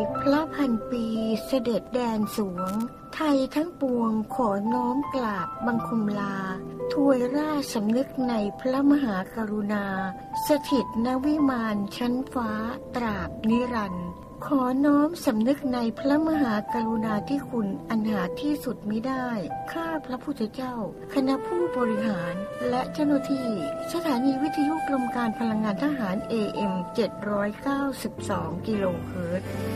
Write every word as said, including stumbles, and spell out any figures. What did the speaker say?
พระพันปีเสด็จแดนสวงไทยทั้งปวงขอน้อมกราบบังคมลาถวยราชสำนึกในพระมหากรุณาสถิตณวิมานชั้นฟ้าตราบนิรันดร์ขอน้อมสำนึกในพระมหากรุณาธิคุณอันหาที่สุดมิได้ข้าพระพุทธเจ้าคณะผู้บริหารและเจ้าหน้าที่สถานีวิทยุกรมการพลังงานทหาร เอ เอ็ม เจ็ดร้อยเก้าสิบสอง กิโลเฮิรตซ์